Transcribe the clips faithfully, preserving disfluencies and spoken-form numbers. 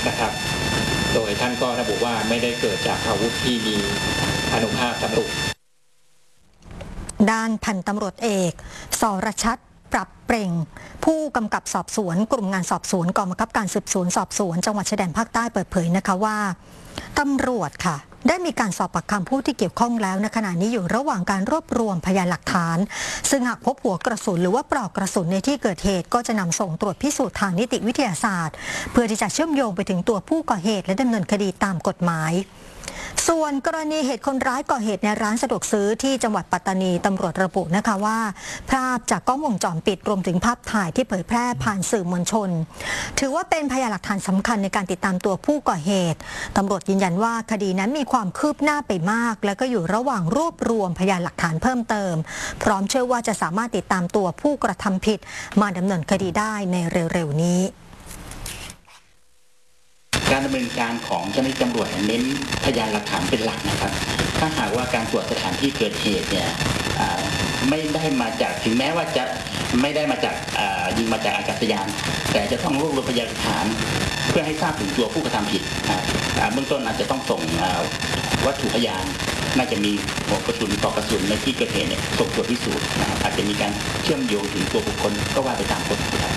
นะครับโดยท่านก็ระบุว่าไม่ได้เกิดจากอาวุธที่มีอานุภาพสำรุปด้านพันตำรวจเอกสรชัดปรับเปร่งผู้กำกับสอบสวนกลุ่มงานสอบสวนกองบังคับการสืบสวนสอบสวนจังหวัดชายแดนภาคใต้เปิดเผยนะคะว่าตำรวจค่ะได้มีการสอบปากคำผู้ที่เกี่ยวข้องแล้วในขณะนี้อยู่ระหว่างการรวบรวมพยานหลักฐานซึ่งหากพบหัวกระสุนหรือว่าปลอกกระสุนในที่เกิดเหตุก็จะนำส่งตรวจพิสูจน์ทางนิติวิทยาศาสตร์เพื่อที่จะเชื่อมโยงไปถึงตัวผู้ก่อเหตุและดำเนินคดีตามกฎหมายส่วนกรณีเหตุคนร้ายก่อเหตุในร้านสะดวกซื้อที่จังหวัดปัตตานีตำรวจระบุนะคะว่าภาพจากกล้องวงจรปิดรวมถึงภาพถ่ายที่เผยแพร่ผ่านสื่อมวลชนถือว่าเป็นพยานหลักฐานสำคัญในการติดตามตัวผู้ก่อเหตุตำรวจยืนยันว่าคดีนั้นมีความคืบหน้าไปมากและก็อยู่ระหว่างรวบรวมพยานหลักฐานเพิ่มเติมพร้อมเชื่อว่าจะสามารถติดตามตัวผู้กระทำผิดมาดำเนินคดีได้ในเร็วๆนี้การดำเนินการของเจ้าหน้าที่ตำรวจเน้นพยานหลักฐานเป็นหลักนะครับถ้าหากว่าการตรวจสถานที่เกิดเหตุเนี่ยไม่ได้มาจากถึงแม้ว่าจะไม่ได้มาจากยิงมาจากอากาศยานแต่จะต้องรวบรวมพยานหลักฐานเพื่อให้ทราบถึงตัวผู้กระทำผิดเบื้องต้นอาจจะต้องส่งวัตถุพยานน่าจะมีหัวกระสุนปลอกกระสุนในที่เกิดเหตุเนี่ยส่งตรวจพิสูจน์นะครับอาจจะมีการเชื่อมโยงถึงตัวบุคคลก็ว่าไปตามกฎหมาย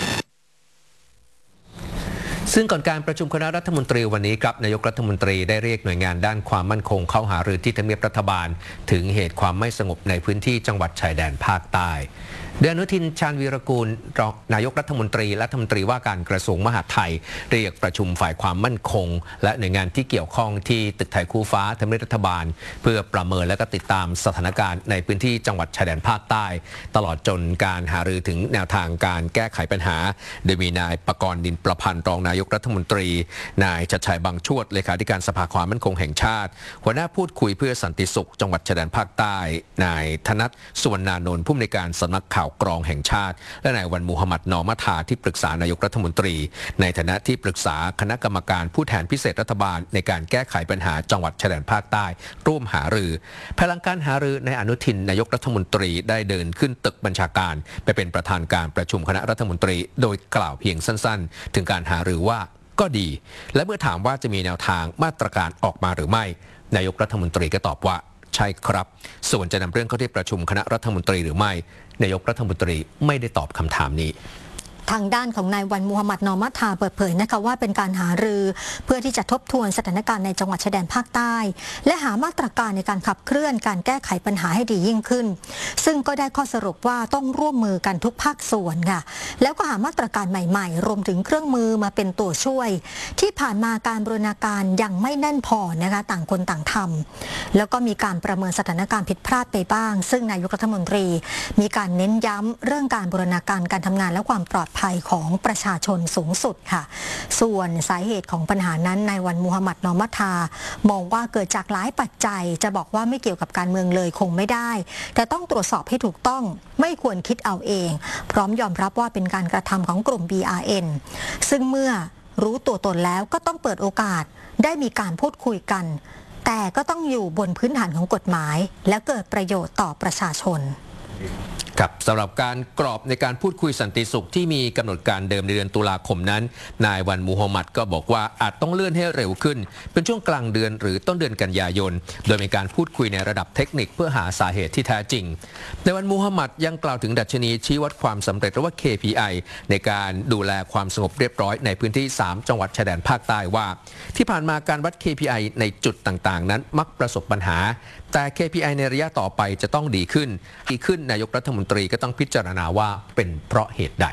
ซึ่งก่อนการประชุมคณะรัฐมนตรีวันนี้ครับนายกรัฐมนตรีได้เรียกหน่วยงานด้านความมั่นคงเข้าหารือที่ทำเนียบรัฐบาลถึงเหตุความไม่สงบในพื้นที่จังหวัดชายแดนภาคใต้เดือนอนุทินชาญวีรกูลรองนายกรัฐมนตรีและรัฐมนตรีว่าการกระทรวงมหาดไทยเรียกประชุมฝ่ายความมั่นคงและหน่วยงานที่เกี่ยวข้องที่ตึกไทยคู่ฟ้าทำเนียบรัฐบาลเพื่อประเมินและก็ติดตามสถานการณ์ในพื้นที่จังหวัดชายแดนภาคใต้ตลอดจนการหารือถึงแนวทางการแก้ไขปัญหาโดยมีนายปกรณ์ดินประพันธ์รองนายกรัฐมนตรีนายชัดชัยบางชวดเลขาธิการสภาความมั่นคงแห่งชาติหัวหน้าพูดคุยเพื่อสันติสุขจังหวัดชายแดนภาคใต้นายธนัทสุวรรณานนท์ผู้อำนวยการสำนักข่าวกรองแห่งชาติและนายวันมูฮัมหมัดนอมัทาที่ปรึกษานายกรัฐมนตรีในฐานะที่ปรึกษาคณะกรรมการผู้แทนพิเศษรัฐบาลในการแก้ไขปัญหาจังหวัดชายแดนภาคใต้ร่วมหารือภายหลังการหารือในอนุทินนายกรัฐมนตรีได้เดินขึ้นตึกบัญชาการไปเป็นประธานการประชุมคณะรัฐมนตรีโดยกล่าวเพียงสั้นๆถึงการหารือว่าก็ดีและเมื่อถามว่าจะมีแนวทางมาตรการออกมาหรือไม่นายกรัฐมนตรีก็ตอบว่าใช่ครับส่วนจะนำเรื่องเข้าที่ประชุมคณะรัฐมนตรีหรือไม่นายกรัฐมนตรีไม่ได้ตอบคำถามนี้ทางด้านของนายวันมูฮัมหมัดนอมัทาเปิดเผยนะคะว่าเป็นการหารือเพื่อที่จะทบทวนสถานการณ์ในจังหวัดชายแดนภาคใต้และหามาตรการในการขับเคลื่อนการแก้ไขปัญหาให้ดียิ่งขึ้นซึ่งก็ได้ข้อสรุปว่าต้องร่วมมือกันทุกภาคส่วนค่ะแล้วก็หามาตรการใหม่ๆรวมถึงเครื่องมือมาเป็นตัวช่วยที่ผ่านมาการบูรณาการยังไม่แน่นพอนะคะต่างคนต่างทำแล้วก็มีการประเมินสถานการณ์ผิดพลาดไปบ้างซึ่งนายกรัฐมนตรีมีการเน้นย้ำเรื่องการบูรณาการการทำงานและความปลอดภัยของประชาชนสูงสุดค่ะส่วนสาเหตุของปัญหานั้นนายวันมูฮัมหมัดนอมัทามองว่าเกิดจากหลายปัจจัยจะบอกว่าไม่เกี่ยวกับการเมืองเลยคงไม่ได้แต่ต้องตรวจสอบให้ถูกต้องไม่ควรคิดเอาเองพร้อมยอมรับว่าเป็นการกระทำของกลุ่ม บี อาร์ เอ็น ซึ่งเมื่อรู้ตัวตนแล้วก็ต้องเปิดโอกาสได้มีการพูดคุยกันแต่ก็ต้องอยู่บนพื้นฐานของกฎหมายและเกิดประโยชน์ต่อประชาชนครับสำหรับการกรอบในการพูดคุยสันติสุขที่มีกำหนดการเดิมในเดือนตุลาคมนั้นนายวันมูฮัมหมัดก็บอกว่าอาจต้องเลื่อนให้เร็วขึ้นเป็นช่วงกลางเดือนหรือต้นเดือนกันยายนโดยมีการพูดคุยในระดับเทคนิคเพื่อหาสาเหตุที่แท้จริงในวันมูฮัมหมัดยังกล่าวถึงดัชนีชี้วัดความสำเร็จหรือว่า เค พี ไอ ในการดูแลความสงบเรียบร้อยในพื้นที่สามจังหวัดชายแดนภาคใต้ว่าที่ผ่านมาการวัด เค พี ไอ ในจุดต่างๆนั้นมักประสบปัญหาแต่ เค พี ไอ ในระยะต่อไปจะต้องดีขึ้นดีขึ้นนายกรัฐมนตรีก็ต้องพิจารณาว่าเป็นเพราะเหตุใด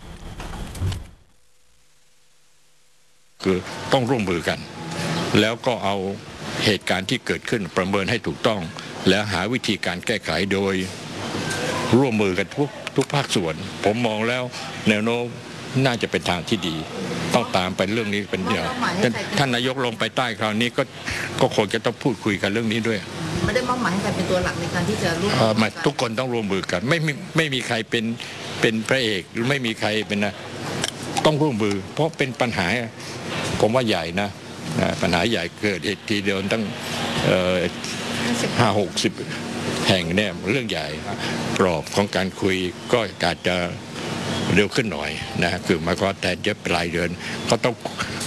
คือต้องร่วมมือกันแล้วก็เอาเหตุการณ์ที่เกิดขึ้นประเมินให้ถูกต้องแล้วหาวิธีการแก้ไขโดยร่วมมือกันทุกทุกภาคส่วนผมมองแล้วแนวโน้มน่าจะเป็นทางที่ดีต้องตามไปเรื่องนี้เป็นเดียวท่านนายกลงไปใต้คราวนี้ก็ก็คงจะต้องพูดคุยกันเรื่องนี้ด้วยไม่ได้มอบหมายให้ใครเป็นตัวหลักในการที่จะร่วมมือทุกคนต้องร่วมมือกันไม่มีไม่มีใครเป็นเป็นพระเอกหรือไม่มีใครเป็นนะต้องร่วมมือเพราะเป็นปัญหาผมว่าใหญ่นะปัญหาใหญ่เกิดเหตุทีเดียวตั้งห้าหกสิบแห่งเนี่ยเรื่องใหญ่กรอบของการคุยก็อาจจะเร็วขึ้นหน่อยนะคือหมายความว่าแต่จะปลายเดือนเขาต้อง